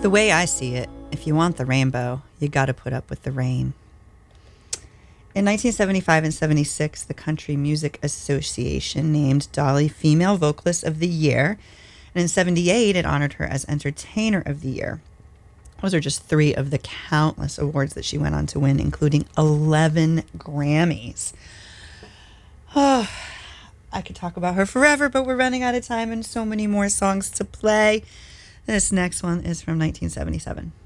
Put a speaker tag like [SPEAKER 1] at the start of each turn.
[SPEAKER 1] The way I see it, if you want the rainbow, you got to put up with the rain. In 1975 and 76, the Country Music Association named Dolly Female Vocalist of the Year. And in 78, it honored her as Entertainer of the Year. Those are just 3 of the countless awards that she went on to win, including 11 Grammys. Oh, I could talk about her forever, but we're running out of time and so many more songs to play. This next one is from 1977.